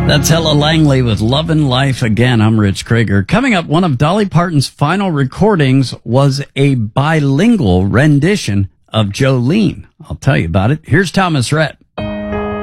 That's Ella Langley with Lovin' Life Again. I'm Rich Krager. Coming up, one of Dolly Parton's final recordings was a bilingual rendition of Jolene. I'll tell you about it. Here's Thomas Rhett.